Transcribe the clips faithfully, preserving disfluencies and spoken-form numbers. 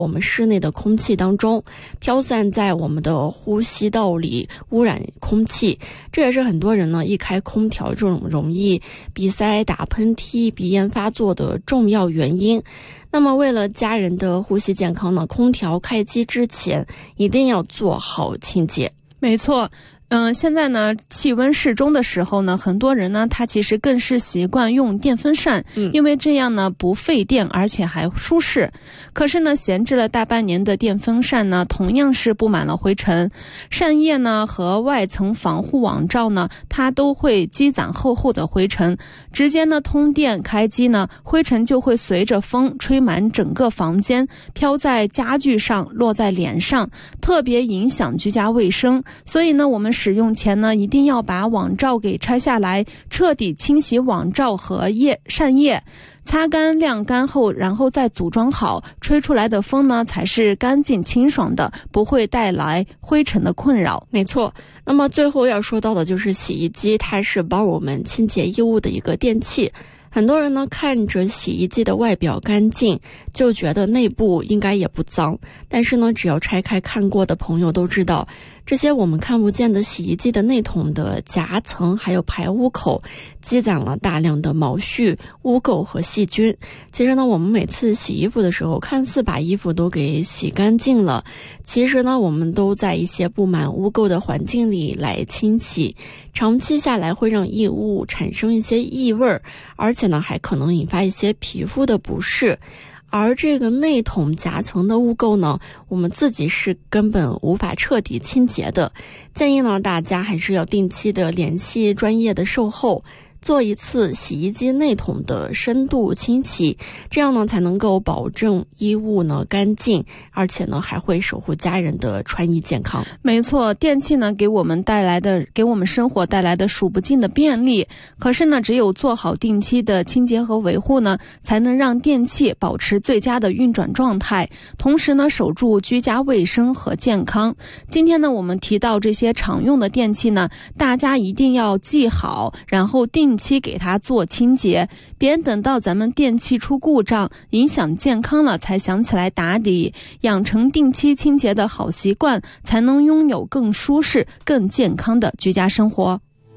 我们室内的空气当中，飘散在我们的呼吸道里，污染空气。这也是很多人呢一开空调这种容易鼻塞、打喷嚏、鼻炎发作的重要原因。那么为了家人的呼吸健康呢，空调开机之前一定要做好清洁。 没错。嗯、呃，现在呢，气温适中的时候呢，很多人呢，他其实更是习惯用电风扇，嗯，因为这样呢不费电，而且还舒适。可是呢，闲置了大半年的电风扇呢，同样是布满了灰尘。扇叶呢和外层防护网罩呢，它都会积攒厚厚的灰尘。直接呢通电开机呢，灰尘就会随着风吹满整个房间，飘在家具上，落在脸上，特别影响居家卫生。所以呢，我们使用前呢，一定要把网罩给拆下来，彻底清洗网罩和叶扇叶，擦干晾干后，然后再组装好。吹出来的风呢，才是干净清爽的，不会带来灰尘的困扰。 没错。那么最后要说到的就是洗衣机，它是帮我们清洁衣物的一个电器。很多人呢看着洗衣机的外表干净，就觉得内部应该也不脏，但是呢只要拆开看过的朋友都知道，这些我们看不见的洗衣机的内筒的夹层还有排污口积攒了大量的毛絮、污垢和细菌。其实呢我们每次洗衣服的时候，看似把衣服都给洗干净了，其实呢我们都在一些布满污垢的环境里来清洗，长期下来会让衣物产生一些异味，而且呢还可能引发一些皮肤的不适。而这个内筒夹层的污垢呢，我们自己是根本无法彻底清洁的。建议呢大家还是要定期的联系专业的售后，做一次洗衣机内筒的深度清洗，这样呢才能够保证衣物呢干净，而且呢还会守护家人的穿衣健康。 没错，电器呢给我们带来的给我们生活带来的数不尽的便利，可是呢只有做好定期的清洁和维护呢，才能让电器保持最佳的运转状态，同时呢守住居家卫生和健康。今天呢我们提到这些常用的电器呢，大家一定要记好，然后定定期给它做清洁，别等到咱们电器出故障影响健康了才想起来打理，养成定期清洁的好习惯，才能拥有更舒适更健康的居家生活。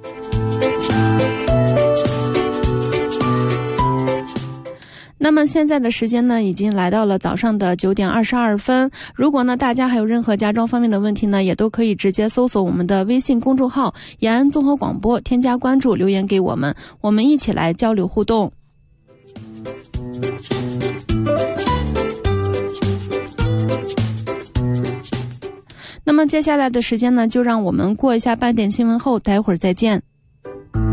那么现在的时间呢，已经来到了早上的九点二十二分。如果呢大家还有任何家装方面的问题呢，也都可以直接搜索我们的微信公众号延安综合广播，添加关注，留言给我们，我们一起来交流互动。那么接下来的时间呢，就让我们过一下半点新闻后，待会儿再见。